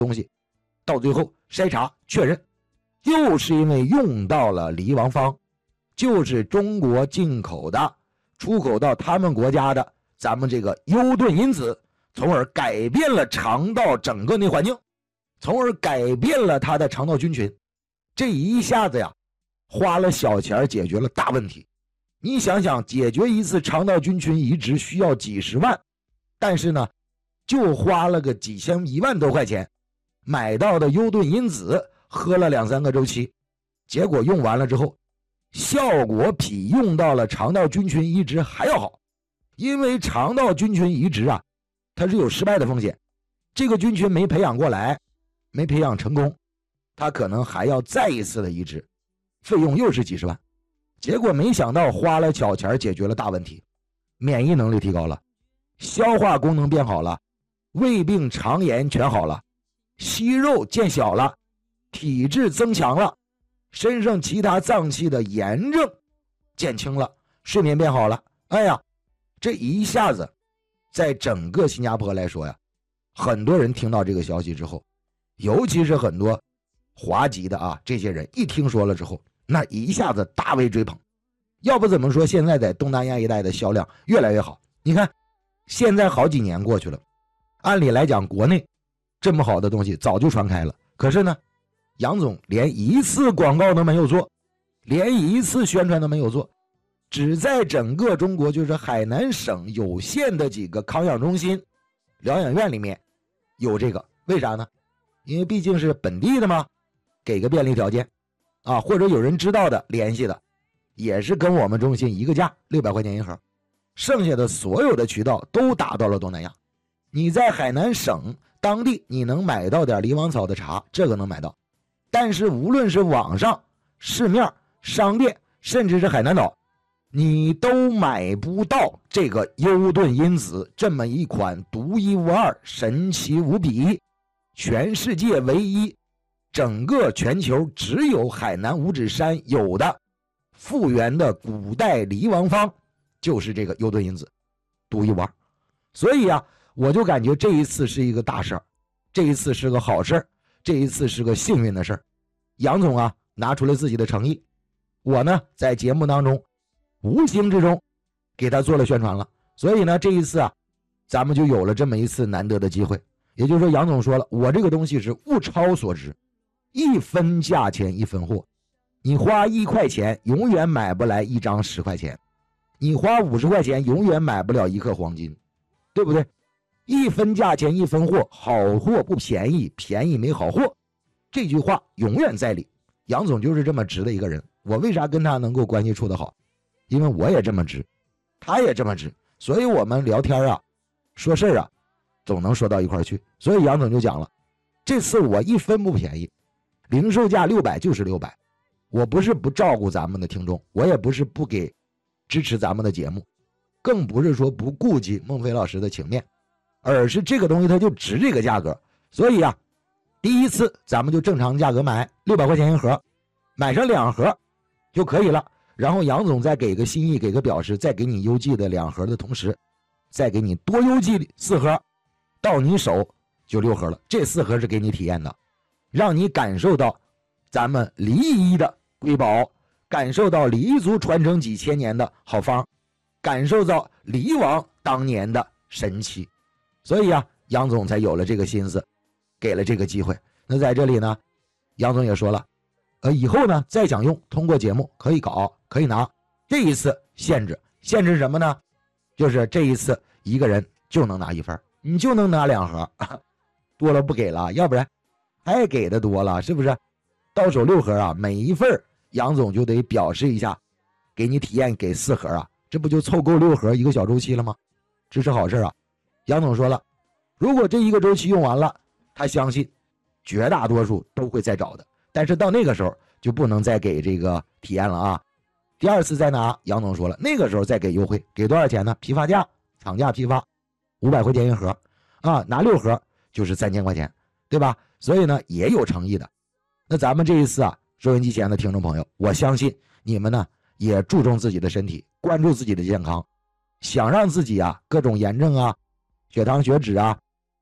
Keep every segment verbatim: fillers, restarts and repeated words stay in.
东西，到最后筛查确认，就是因为用到了离王芳，就是中国进口的，出口到他们国家的咱们这个优盾因子，从而改变了肠道整个内环境，从而改变了他的肠道菌群。这一下子呀，花了小钱解决了大问题。你想想，解决一次肠道菌群移植需要几十万，但是呢就花了个几千一万多块钱买到的优盾因子，喝了两三个周期，结果用完了之后，效果比用到了肠道菌群移植还要好。因为肠道菌群移植啊，它是有失败的风险，这个菌群没培养过来，没培养成功，它可能还要再一次的移植，费用又是几十万。结果没想到花了小钱解决了大问题，免疫能力提高了，消化功能变好了，胃病肠炎全好了，息肉见小了，体质增强了，身上其他脏器的炎症减轻了，睡眠变好了。哎呀，这一下子在整个新加坡来说呀，很多人听到这个消息之后，尤其是很多华籍的啊，这些人一听说了之后，那一下子大为追捧。要不怎么说现在在东南亚一带的销量越来越好。你看现在好几年过去了，按理来讲国内这么好的东西早就传开了，可是呢杨总连一次广告都没有做，连一次宣传都没有做，只在整个中国就是海南省有限的几个康养中心疗养院里面有这个。为啥呢？因为毕竟是本地的嘛，给个便利条件啊，或者有人知道的联系的，也是跟我们中心一个价，六百块钱一盒。剩下的所有的渠道都打到了东南亚。你在海南省当地你能买到点梨王草的茶，这个能买到，但是无论是网上、市面、商店，甚至是海南岛，你都买不到这个优盾因子这么一款独一无二、神奇无比，全世界唯一，整个全球只有海南五指山有的复原的古代梨王方，就是这个优盾因子，独一无二。所以啊，我就感觉这一次是一个大事儿，这一次是个好事儿，这一次是个幸运的事儿。杨总啊拿出了自己的诚意，我呢在节目当中无形之中给他做了宣传了，所以呢这一次啊咱们就有了这么一次难得的机会。也就是说杨总说了，我这个东西是物超所值，一分价钱一分货，你花一块钱永远买不来一张十块钱，你花五十块钱永远买不了一克黄金，对不对？一分价钱一分货，好货不便宜，便宜没好货，这句话永远在理。杨总就是这么直的一个人，我为啥跟他能够关系处得好？因为我也这么直，他也这么直，所以我们聊天啊说事啊总能说到一块去。所以杨总就讲了，这次我一分不便宜，零售价六百就是六百，我不是不照顾咱们的听众，我也不是不给支持咱们的节目，更不是说不顾及孟非老师的情面，而是这个东西它就值这个价格。所以啊第一次咱们就正常价格买六百块钱一盒，买上两盒就可以了，然后杨总再给个心意，给个表示，再给你邮寄的两盒的同时再给你多邮寄四盒，到你手就六盒了。这四盒是给你体验的，让你感受到咱们梨医的瑰宝，感受到梨族传承几千年的好方，感受到梨王当年的神奇。所以啊杨总才有了这个心思，给了这个机会。那在这里呢杨总也说了，呃，以后呢再想用通过节目可以搞可以拿，这一次限制限制什么呢？就是这一次一个人就能拿一份，你就能拿两盒，多了不给了，要不然太给的多了，是不是？到手六盒啊，每一份杨总就得表示一下，给你体验给四盒啊，这不就凑够六盒一个小周期了吗？这是好事啊。杨总说了，如果这一个周期用完了，他相信绝大多数都会再找的，但是到那个时候就不能再给这个体验了啊。第二次再拿，杨总说了，那个时候再给优惠，给多少钱呢？批发价，厂价批发五百块钱一盒啊，拿六盒就是三千块钱，对吧？所以呢也有诚意的。那咱们这一次啊，收音机前的听众朋友，我相信你们呢也注重自己的身体，关注自己的健康，想让自己啊各种炎症啊、血糖血脂啊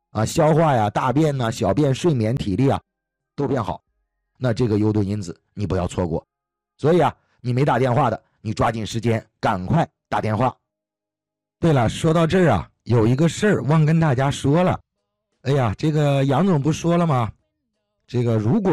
啊，消化呀、大便呐、小便、睡眠、体力啊都变好，那这个优盾因子你不要错过。所以啊，你没打电话的，你抓紧时间赶快打电话。对了，说到这儿啊，有一个事儿忘跟大家说了。哎呀，这个杨总不说了吗？这个如果